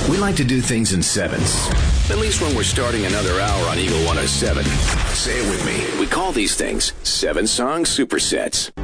We like to do things in sevens. At least when we're starting another hour on Eagle 107. Say it with me. We call these things 7-song supersets.